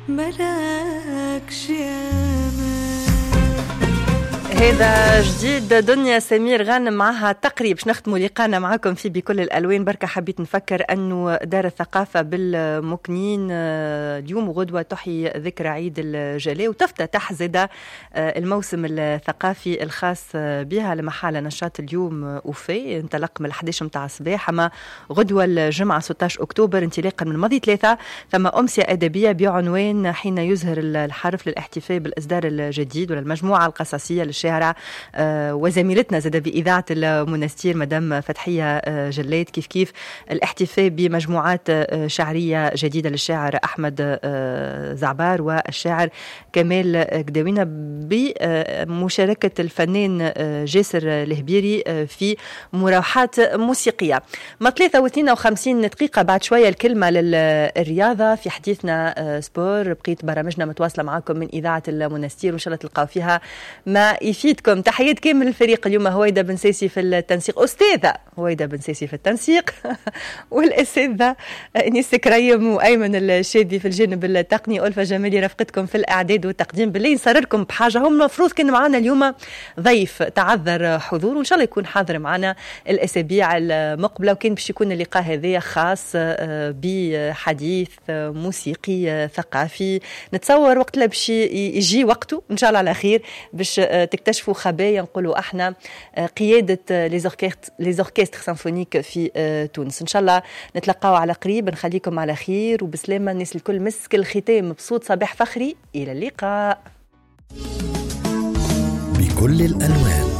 مراكش ياما. هذا جديد دنيا سمير غانم معها تقريب باش نختموا لقانا معكم في بكل الألوان. بركة حبيت نفكر أنه دار الثقافة بالمكنين اليوم وغدوة تحيي ذكرى عيد الجلاء وتفتتح زدا الموسم الثقافي الخاص بها لمحل نشاط اليوم وفي انطلق من 11 متاع الصباح، أما غدوة الجمعة 16 أكتوبر انطلاقا من ماضي 3 ثم أمسية أدبية بعنوان حين يزهر الحرف للاحتفاء بالإصدار الجديد وللمجموعة القصصية للشاعر وزميلتنا زاد بإذاعة المنستير مدام فتحية جلاد كيف الاحتفاء بمجموعات شعرية جديدة للشاعر أحمد زعبار والشاعر كمال قداوينة بمشاركة الفنان جاسر الهبيري في مروحات موسيقية. ما 53 دقيقة بعد شوية الكلمة للرياضة في حديثنا سبور. بقيت برامجنا متواصلة معكم من إذاعة المنستير وإن شاء الله تلقاو فيها ما يفيدكم. تحيات كامل الفريق اليوم، هويدا بن ساسي في التنسيق، أستاذة هويدا بن ساسي في التنسيق والأساتذة أنيس كريم وأيمن الشادي في الجانب التقني، ألفة جمالي رفقتكم في الإعداد والتقديم. بالله نسرركم بحاجة، هم المفروض كان معنا اليوم ضيف تعذر حضور وإن شاء الله يكون حاضر معنا الأسابيع المقبلة، وكان باش يكون اللقاء هذا خاص بحديث موسيقي ثقافي. نتصور وقت لا باش يجي وقته إن شاء الله على خير باش تكتشفوا خبايا نقولوا احنا قيادة ليزوركستر سيمفونيك في تونس. ان شاء الله نتلقاو على قريب، نخليكم على خير وبسلامة. الناس الكل مسك الختام بصوت صباح فخري. الى اللقاء بكل الألوان.